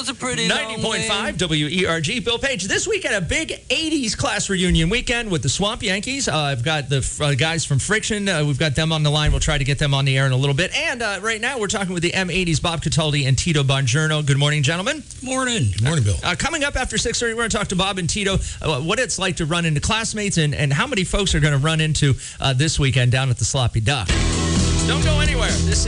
a pretty 90.5 WERG. Bill Page. This weekend, a big 80s class reunion weekend with the Swamp Yankees. I've got the guys from Friction. We've got them on the line. We'll try to get them on the air in a little bit. And right now, we're talking with the M80s, Bob Cataldi and Tito Bongiorno. Good morning, gentlemen. Morning. Good morning, Bill. Coming up after 6:30, we're going to talk to Bob and Tito, what it's like to run into classmates and how many folks are going to run into this weekend down at the Sloppy Duck. Don't go anywhere. This